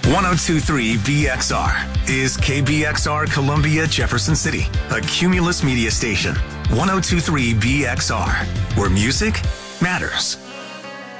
1023 BXR is KBXR Columbia, Jefferson City, a Cumulus media station. 1023 BXR, where music matters.